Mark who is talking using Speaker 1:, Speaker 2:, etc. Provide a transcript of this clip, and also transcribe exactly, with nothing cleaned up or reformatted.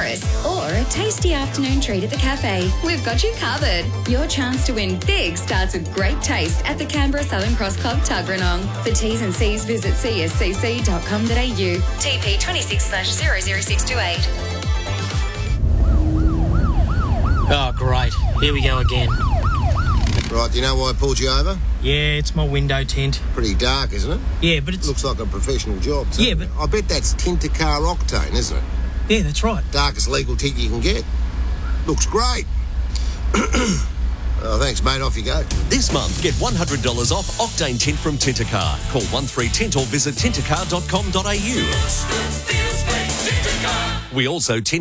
Speaker 1: Paris, or a tasty afternoon treat at the cafe. We've got you covered. Your chance to win big starts with great taste at the Canberra Southern Cross Club, Tuggeranong. For T's and C's, visit c s c c dot com dot a u. T P twenty-six slash zero zero six two eight.
Speaker 2: Oh, great. Here we go again.
Speaker 3: Right, do you know why I pulled you over?
Speaker 2: Yeah, it's my window tint.
Speaker 3: Pretty dark, isn't it?
Speaker 2: Yeah, but it's...
Speaker 3: Looks like a professional job, too.
Speaker 2: Yeah, but...
Speaker 3: I bet that's Tintacar Octane, isn't it?
Speaker 2: Yeah, that's right.
Speaker 3: Darkest legal tint you can get. Looks great. Oh, thanks, mate. Off you go.
Speaker 4: This month, get one hundred dollars off Octane Tint from Tintacar. Call one three tint or visit tintacar dot com dot a u. We also tint